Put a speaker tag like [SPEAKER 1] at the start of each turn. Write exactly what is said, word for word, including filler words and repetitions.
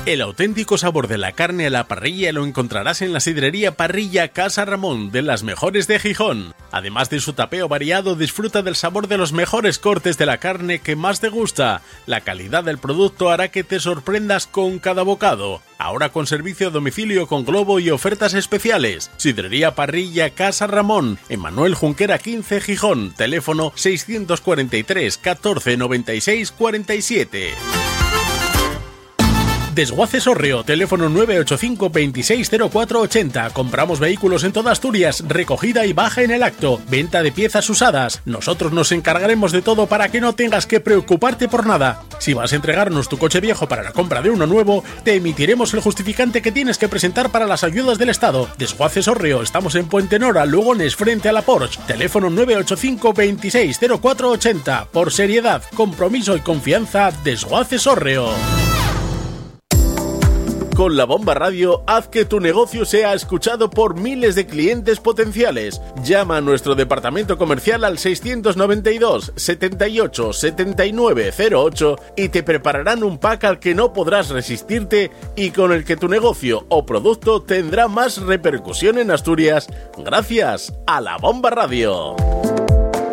[SPEAKER 1] El auténtico sabor de la carne a la parrilla lo encontrarás en la sidrería Parrilla Casa Ramón, de las mejores de Gijón. Además de su tapeo variado, disfruta del sabor de los mejores cortes de la carne que más te gusta. La calidad del producto hará que te sorprendas con cada bocado. Ahora con servicio a domicilio con globo y ofertas especiales. Sidrería Parrilla Casa Ramón, en Manuel Junquera quince, Gijón. Teléfono seiscientos cuarenta y tres, catorce, noventa y seis, cuarenta y siete. Desguaces Orreo, teléfono nueve ocho cinco, veintiséis, cero cuatro ochenta. Compramos vehículos en toda Asturias, recogida y baja en el acto, venta de piezas usadas. Nosotros nos encargaremos de todo para que no tengas que preocuparte por nada. Si vas a entregarnos tu coche viejo para la compra de uno nuevo, te emitiremos el justificante que tienes que presentar para las ayudas del Estado. Desguaces Orreo, estamos en Puente Nora, Lugones, frente a la Porsche. Teléfono nueve ocho cinco, veintiséis, cero cuatro ochenta. Por seriedad, compromiso y confianza, Desguaces Orreo. Con La Bomba Radio, haz que tu negocio sea escuchado por miles de clientes potenciales. Llama a nuestro departamento comercial al seiscientos noventa y dos, setenta y ocho, setenta y nueve cero ocho y te prepararán un pack al que no podrás resistirte y con el que tu negocio o producto tendrá más repercusión en Asturias gracias a La Bomba Radio.